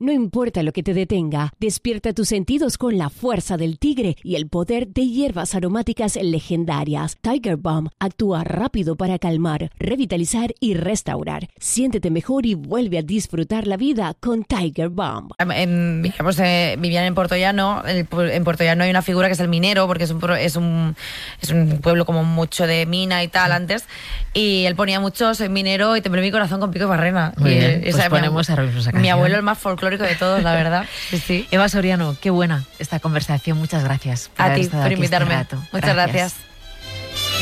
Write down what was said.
No importa lo que te detenga, despierta tus sentidos con la fuerza del tigre y el poder de hierbas aromáticas legendarias. Tiger Balm actúa rápido para calmar, revitalizar y restaurar. Siéntete mejor y vuelve a disfrutar la vida con Tiger Balm. Vivían en Puertollano. En Puertollano hay una figura que es el minero, porque es un pueblo como mucho de mina y tal antes. Y él ponía mucho, soy minero y temblé mi corazón con Pico y Barrena. Muy bien, pues ponemos a reírnos esa canción. Mi abuelo el más folclórico de todos, la verdad. Sí. Eva Soriano, qué buena esta conversación. Muchas gracias a ti por invitarme. Muchas gracias.